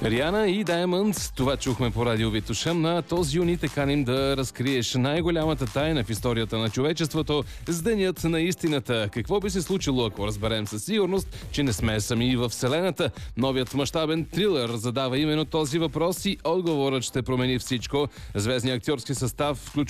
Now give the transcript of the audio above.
Риана и Diamond, това чухме по радио Витоша. На този юни те каним да разкриеш най-голямата тайна в историята на човечеството с Денят на истината. Какво би се случило, ако разберем със сигурност, че не сме сами във Вселената? Новият мащабен трилър задава именно този въпрос и отговорът ще промени всичко. Звездният актьорски състав включва